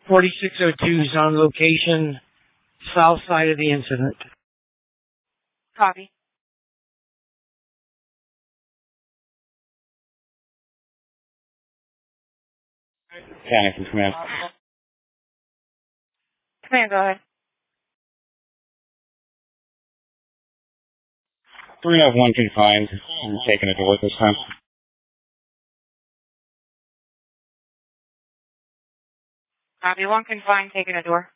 4602 is on location, south side of the incident. Copy. County from command. Command, go ahead. 301 confined. I'm taking a door this time. Copy. 1 confined, taking a door.